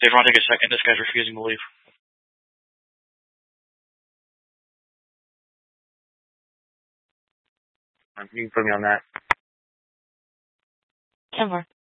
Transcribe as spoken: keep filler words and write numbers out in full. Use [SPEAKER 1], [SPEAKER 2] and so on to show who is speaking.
[SPEAKER 1] Everyone take a second. This guy's refusing to leave. You can put me on that.
[SPEAKER 2] ten four.